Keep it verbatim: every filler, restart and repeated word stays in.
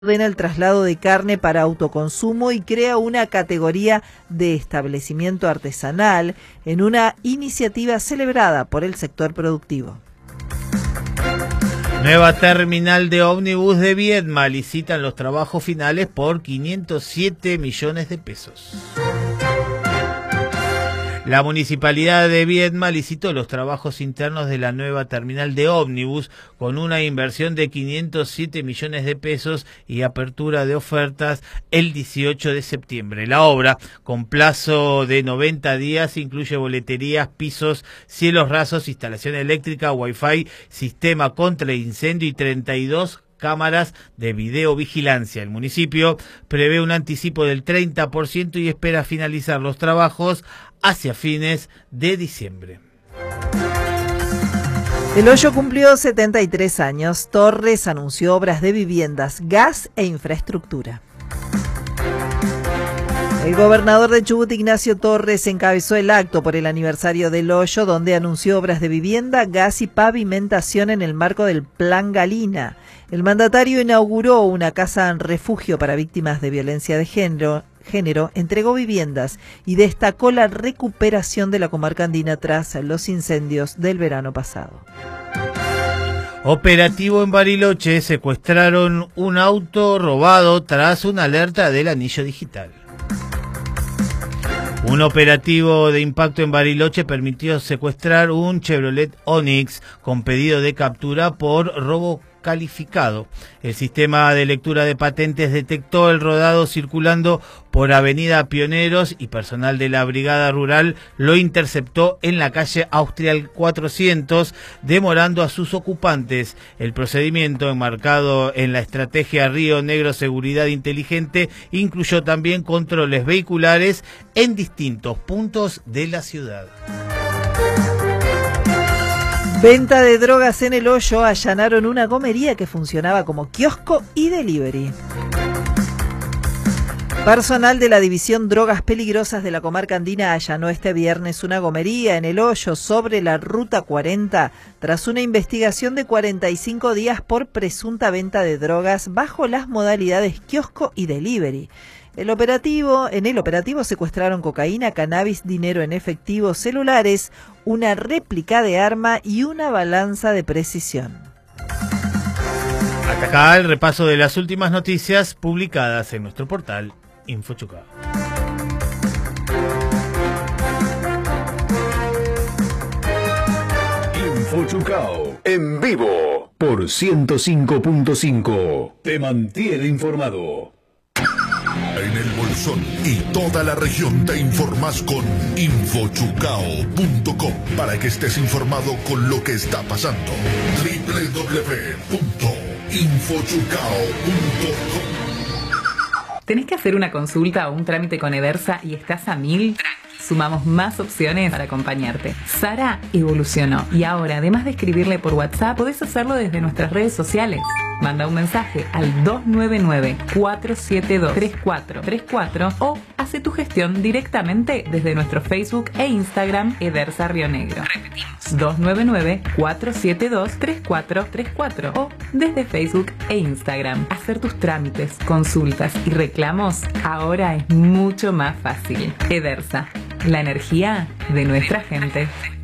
ordena el traslado de carne para autoconsumo y crea una categoría de establecimiento artesanal en una iniciativa celebrada por el sector productivo. Nueva terminal de ómnibus de Viedma, licitan los trabajos finales por quinientos siete millones de pesos. La Municipalidad de Viedma licitó los trabajos internos de la nueva terminal de ómnibus con una inversión de quinientos siete millones de pesos y apertura de ofertas el dieciocho de septiembre. La obra, con plazo de noventa días, incluye boleterías, pisos, cielos rasos, instalación eléctrica, wifi, sistema contra incendio y treinta y dos cámaras de videovigilancia. El municipio prevé un anticipo del treinta por ciento y espera finalizar los trabajos hacia fines de diciembre. El Hoyo cumplió setenta y tres años. Torres anunció obras de viviendas, gas e infraestructura. El gobernador de Chubut, Ignacio Torres, encabezó el acto por el aniversario del Hoyo, donde anunció obras de vivienda, gas y pavimentación en el marco del Plan Galina. El mandatario inauguró una casa en refugio para víctimas de violencia de género, género, entregó viviendas y destacó la recuperación de la comarca andina tras los incendios del verano pasado. Operativo en Bariloche, secuestraron un auto robado tras una alerta del anillo digital. Un operativo de impacto en Bariloche permitió secuestrar un Chevrolet Onix con pedido de captura por robo calificado. El sistema de lectura de patentes detectó el rodado circulando por Avenida Pioneros y personal de la Brigada Rural lo interceptó en la calle Austral cuatrocientos, demorando a sus ocupantes. El procedimiento, enmarcado en la estrategia Río Negro Seguridad Inteligente, incluyó también controles vehiculares en distintos puntos de la ciudad. Venta de drogas en El Hoyo, allanaron una gomería que funcionaba como kiosco y delivery. Personal de la División Drogas Peligrosas de la comarca andina allanó este viernes una gomería en El Hoyo sobre la Ruta cuarenta tras una investigación de cuarenta y cinco días por presunta venta de drogas bajo las modalidades kiosco y delivery. El operativo, en el operativo secuestraron cocaína, cannabis, dinero en efectivo, celulares, una réplica de arma y una balanza de precisión. Hasta acá el repaso de las últimas noticias publicadas en nuestro portal InfoChucao. InfoChucao en vivo por ciento cinco punto cinco. Te mantiene informado. En el Bolsón y toda la región te informas con info chucao punto com para que estés informado con lo que está pasando. doble u doble u doble u punto info chucao punto com. ¿Tenés que hacer una consulta o un trámite con Edersa y estás a mil? Sumamos más opciones para acompañarte. Sara evolucionó y ahora, además de escribirle por WhatsApp, podés hacerlo desde nuestras redes sociales. Manda un mensaje al dos nueve nueve, cuatro siete dos, tres cuatro tres cuatro o hace tu gestión directamente desde nuestro Facebook e Instagram Edersa Río Negro. Repetimos, dos nueve nueve, cuatro siete dos, tres cuatro tres cuatro o desde Facebook e Instagram. Hacer tus trámites, consultas y reclamos ahora es mucho más fácil. Edersa, la energía de nuestra gente.